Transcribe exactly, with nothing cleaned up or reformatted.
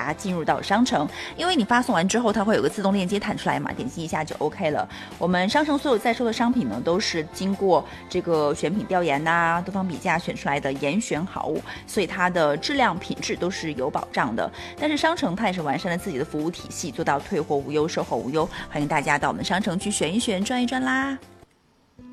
它进入到商城，因为你发送完之后，它会有个自动链接弹出来嘛，点击一下就 OK 了。我们商城所有在售的商品呢，都是经过这个选品调研呐、啊、多方比价选出来的严选好物，所以它的质量品质都是有保障的。但是商城它也是完善了自己的服务体系，做到退货无忧、售后无忧，欢迎大家到我们商城去选一选、转一转啦。